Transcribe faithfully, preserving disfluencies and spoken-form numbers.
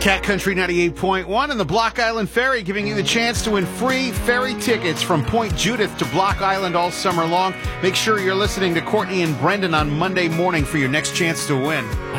Cat Country ninety-eight point one and the Block Island Ferry giving you the chance to win free ferry tickets from Point Judith to Block Island all summer long. Make sure you're listening to Courtney and Brendan on Monday morning for your next chance to win.